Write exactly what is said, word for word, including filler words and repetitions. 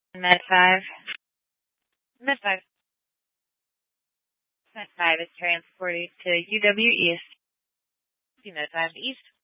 Med five. Med five. Med five is transported to U W East. Med five East.